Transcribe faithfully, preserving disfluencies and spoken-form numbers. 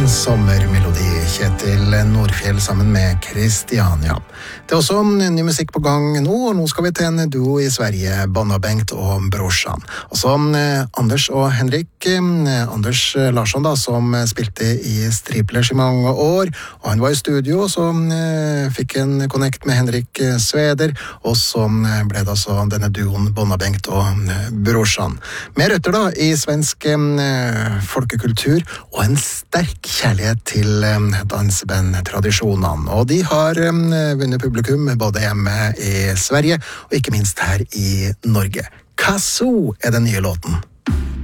sommermelodi, Kjetil Nordfjell sammen med Christiania. Det er også ny musikk på gang nå, og nå skal vi til en duo i Sverige, Bonnabengt og brorsan. Og så eh, Anders og Henrik, eh, Anders Larsson da, som spilte i Striplers i mange år, og han var i studio, så eh, fikk en connect med Henrik Sveder, og så ble det altså denne duoen Bonnabengt og eh, brorsan. Med røtter da i svensk eh, folkekultur, og en sterk kjærlighet til eh, dansebandtradisjonene, og de har eh, vunnet publikum både hjemme i Sverige og ikke minst her i Norge. Kazoo er den nye låten.